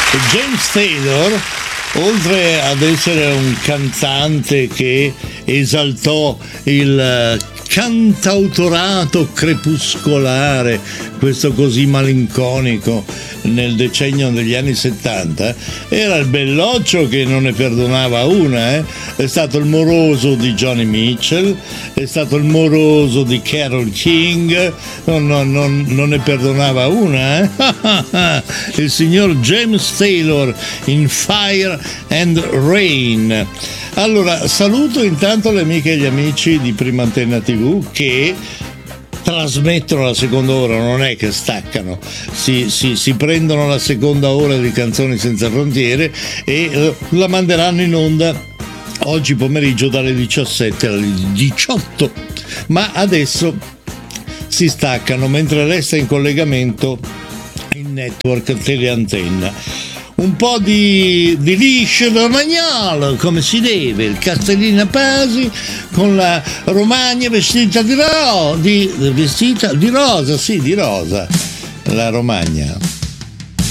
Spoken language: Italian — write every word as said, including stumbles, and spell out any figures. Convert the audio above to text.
James Taylor, oltre ad essere un cantante che esaltò il cantautorato crepuscolare, questo così malinconico, nel decennio degli anni settanta, era il belloccio che non ne perdonava una, eh? È stato il moroso di Joni Mitchell, è stato il moroso di Carole King, non, non, non, non ne perdonava una, eh? Il signor James Taylor in Fire and Rain. Allora, saluto intanto le amiche e gli amici di Prima Antenna tivù che trasmettono la seconda ora, non è che staccano, si, si, si prendono la seconda ora di Canzoni Senza Frontiere e eh, la manderanno in onda oggi pomeriggio dalle diciassette alle diciotto, ma adesso si staccano mentre resta in collegamento il network Teleantenna. Un po' di, di liscio romagnolo, come si deve, il Castellina Pasi con la Romagna vestita di, ro- di, vestita di rosa, sì, di rosa, la Romagna.